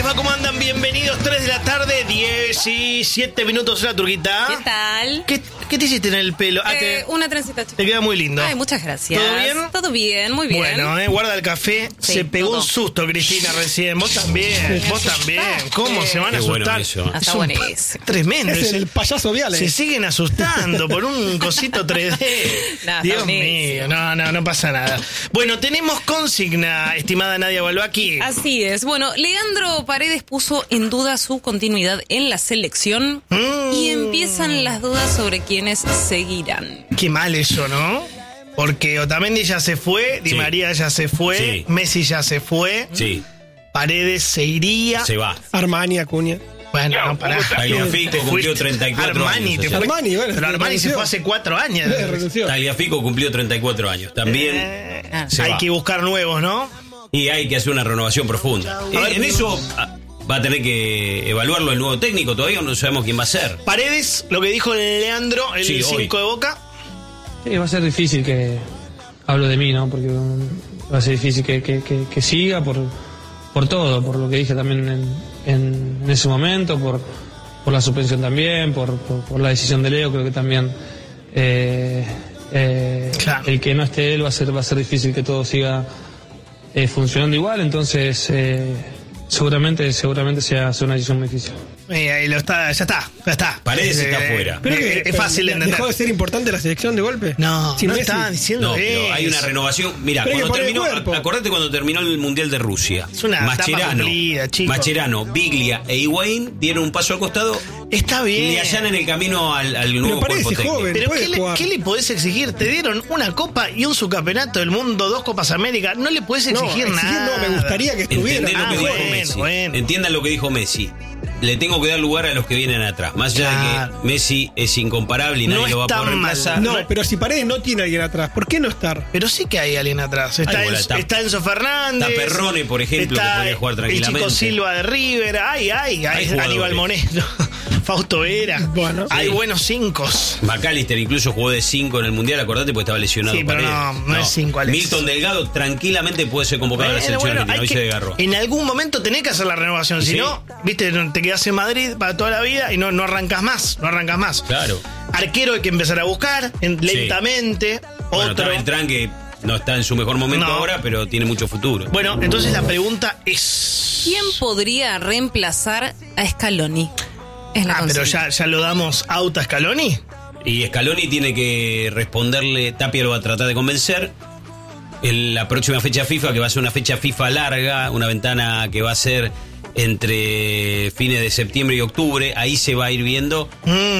Mufa, ¿cómo andan? Bienvenidos, 3 de la tarde, 17 minutos la turquita. ¿Qué tal? ¿Qué te hiciste en el pelo? Una trencita chica. Te queda muy lindo. Ay, muchas gracias. ¿Todo bien? Todo bien, muy bien. Bueno, guarda el café. Sí, se pegó todo. un susto, Cristina, recién. Vos también, vos también. ¿Cómo se van a Qué bueno asustar? eso. Está buenísimo. Tremendo. Es el payaso Viale. Se siguen asustando por un cosito 3D. No, Dios está mío, buenísimo. no pasa nada. Bueno, tenemos consigna, estimada Nadia Balbaki. Así es. Bueno, Leandro Paredes puso en duda su continuidad en la selección y empiezan las dudas sobre quiénes seguirán. Qué mal eso, ¿no? Porque Otamendi ya se fue, Di Sí. María ya se fue, Sí. Messi ya se fue, Sí, Paredes se iría. se va. Armani, Acuña. Bueno, no, pará. Tagliafico Te cumplió fuiste. 34 Armani, años. te o sea. fuiste. Armani, bueno, Pero Armani se renunció. fue hace 4 años. Renunció. Tagliafico cumplió 34 años. También se Hay va. que buscar nuevos, ¿no? Y hay que hacer una renovación profunda. En eso va a tener que evaluarlo el nuevo técnico. Todavía no sabemos quién va a ser. Paredes, lo que dijo Leandro, el Sí, 5 hoy. de Boca. Sí, va a ser difícil que hablo de mí, ¿no? Porque va a ser difícil que siga por todo, por lo que dije también en ese momento, por la suspensión también, por la decisión de Leo, creo que también Claro. el que no esté él va a ser difícil que todo siga funcionando igual, entonces seguramente sea una decisión muy difícil. Ahí lo está, ya está. Paredes está afuera. Pero Es fácil de entender. ¿Dejó de ser importante la selección de golpe? No, Sin no Messi. está diciendo No, pero eso. hay una renovación. Mira, Pero hay cuando que poner terminó, cuerpo. acordate cuando terminó el Mundial de Rusia. Es una etapa cumplida, chicos. Mascherano, Biglia e Higuaín dieron un paso al costado Está bien. y allanan el camino al nuevo Paredes cuerpo es técnico. joven. Pero puede jugar. ¿qué le podés exigir? Te dieron una copa y un subcampeonato del mundo, 2 Copas América. No le podés exigir nada. No, me gustaría que estuviera. Entendé lo que Ah, dijo bueno, Messi. bueno. Entiendan lo que dijo Messi. Le tengo que dar lugar a los que vienen atrás. Más allá de Claro. que Messi es incomparable y No nadie lo va a está poder mal. reemplazar. No, pero si Paredes no tiene a alguien atrás, ¿por qué no estar? Pero sí que hay alguien atrás. Está, Bueno, está Enzo Fernández. está Perrone, por ejemplo, que podría jugar tranquilamente. El Chico Silva de River. Hay jugadores. Aníbal Monero. Fausto Vera. Bueno. Hay Sí. buenos 5. McAllister incluso jugó de 5 en el Mundial, acordate, porque estaba lesionado. Sí, pero Paredes. no es 5, Alex. Milton Delgado tranquilamente puede ser convocado a la selección argentina. hay Hoy que- se desgarró. en algún momento tenés que hacer la renovación. Si Sí. no, viste, te quedás en Madrid para toda la vida y no arrancas más. No arrancas más. Claro. Arquero hay que empezar a buscar lentamente. Bueno, Otro. está Beltrán, que no está en su mejor momento No. ahora, pero tiene mucho futuro. Bueno, entonces la pregunta es. ¿Quién podría reemplazar a Scaloni? Es la Pero consigna. ya lo damos out a Scaloni. Y Scaloni tiene que responderle, Tapia lo va a tratar de convencer. En la próxima fecha FIFA, que va a ser una fecha FIFA larga, una ventana que va a ser entre fines de septiembre y octubre, ahí se va a ir viendo.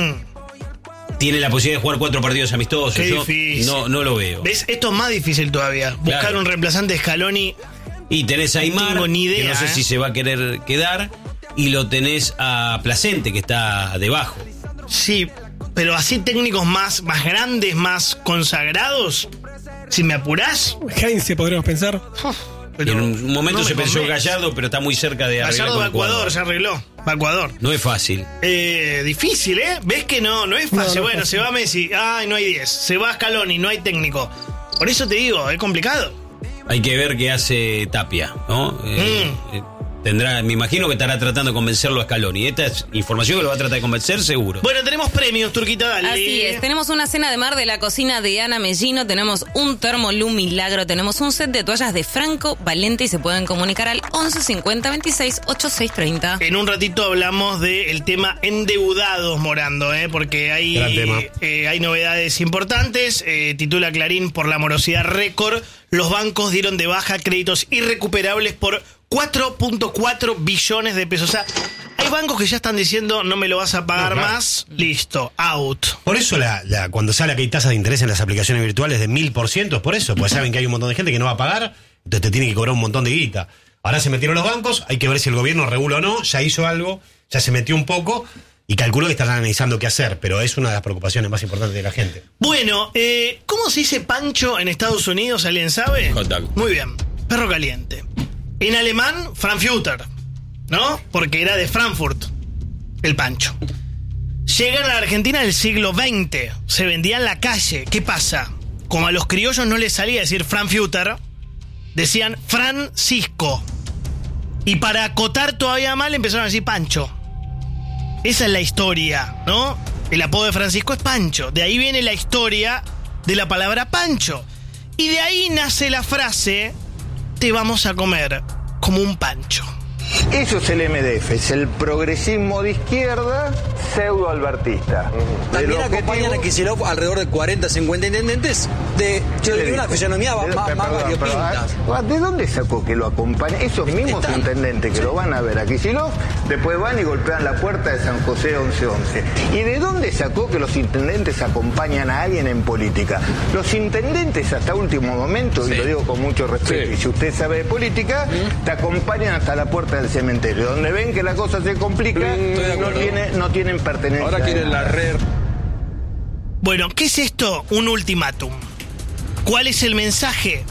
Tiene la posibilidad de jugar 4 partidos amistosos. Qué Yo difícil. no lo veo. ¿Ves? Esto es más difícil todavía. Buscar Claro. un reemplazante de Scaloni. Y tenés a Aymar, tengo ni idea, que no sé si se va a querer quedar. Y lo tenés a Placente, que está debajo. Sí, pero así técnicos más grandes, más consagrados. Si me apurás. Heinze, podríamos pensar. Pero en un momento no me se pensó convence. Gallardo, pero está muy cerca de arreglar Gallardo con va a Ecuador, ya arregló. Va a Ecuador. No es fácil. Difícil, ¿eh? ¿Ves que no es fácil? No, Bueno, fácil. se va Messi. Ay, no hay 10. Se va Scaloni, no hay técnico. Por eso te digo, es complicado. Hay que ver qué hace Tapia, ¿no? Me imagino que estará tratando de convencerlo a Scaloni. Esta es información que lo va a tratar de convencer, seguro. Bueno, tenemos premios, Turquita, dale. Así es, tenemos una cena de mar de la cocina de Ana Mellino, tenemos un Thermolum Milagro, tenemos un set de toallas de Franco Valente y se pueden comunicar al 11 50 26 86 30. En un ratito hablamos del tema endeudados, Morando, porque Gran tema. hay novedades importantes. Titula Clarín: por la morosidad récord, los bancos dieron de baja créditos irrecuperables por 4.4 billones de pesos. O sea, hay bancos que ya están diciendo no me lo vas a pagar más, listo, out. Por eso cuando sale que hay tasas de interés en las aplicaciones virtuales de 1000%, es por eso, porque saben que hay un montón de gente que no va a pagar, entonces te tiene que cobrar un montón de guita. Ahora se metieron los bancos, hay que ver si el gobierno regula o no, ya hizo algo, ya se metió un poco y calculo que están analizando qué hacer, pero es una de las preocupaciones más importantes de la gente. Bueno, ¿cómo se dice pancho en Estados Unidos? ¿Alguien sabe? Hot dog. Muy bien, perro caliente. En alemán, Frankfurter, ¿no? Porque era de Frankfurt, el pancho. Llegan a la Argentina del siglo XX, se vendía en la calle. ¿Qué pasa? Como a los criollos no les salía decir Frankfurter, decían Francisco. Y para acotar todavía más le empezaron a decir Pancho. Esa es la historia, ¿no? El apodo de Francisco es Pancho. De ahí viene la historia de la palabra Pancho. Y de ahí nace la frase, te vamos a comer como un pancho. Eso es el MDF, es el progresismo de izquierda pseudo-albertista. También acompañan a Kicillof alrededor de 40, 50 intendentes de una fisonomía más variopintas. ¿De dónde sacó que lo acompañan? Esos mismos intendentes que lo van a ver a Kicillof, después van y golpean la puerta de San José 1111. ¿Y de dónde sacó que los intendentes acompañan a alguien en política? Los intendentes hasta último momento, y lo digo con mucho respeto, y si usted sabe de política, te acompañan hasta la puerta del cementerio. Donde ven que la cosa se complica, no tienen pertenencia. Ahora quieren la red. Bueno, ¿qué es esto? Un ultimátum. ¿Cuál es el mensaje?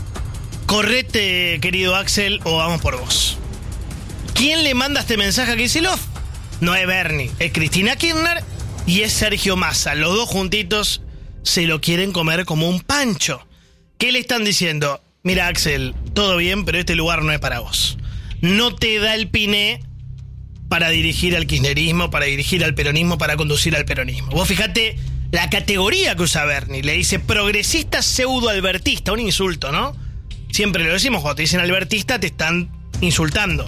Correte, querido Axel, o vamos por vos. ¿Quién le manda este mensaje a Kicillof? No es Bernie, es Cristina Kirchner y es Sergio Massa. Los dos juntitos se lo quieren comer como un pancho. ¿Qué le están diciendo? Mira, Axel, todo bien, pero este lugar no es para vos. No te da el piné para dirigir al kirchnerismo, para dirigir al peronismo, para conducir al peronismo. Vos fijate la categoría que usa Bernie. Le dice progresista pseudo-albertista, un insulto, ¿no? Siempre lo decimos, cuando te dicen albertista te están insultando.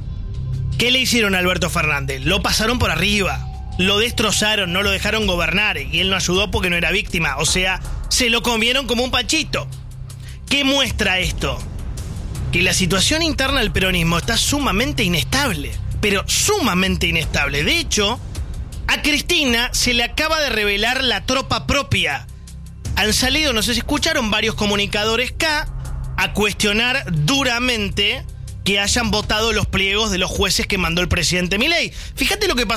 ¿Qué le hicieron a Alberto Fernández? Lo pasaron por arriba, lo destrozaron, no lo dejaron gobernar y él no ayudó porque no era víctima. O sea, se lo comieron como un panchito. ¿Qué muestra esto? Que la situación interna del peronismo está sumamente inestable, pero sumamente inestable. De hecho, a Cristina se le acaba de revelar la tropa propia. Han salido, no sé si escucharon, varios comunicadores acá a cuestionar duramente que hayan votado los pliegos de los jueces que mandó el presidente Milei. Fíjate lo que pasó.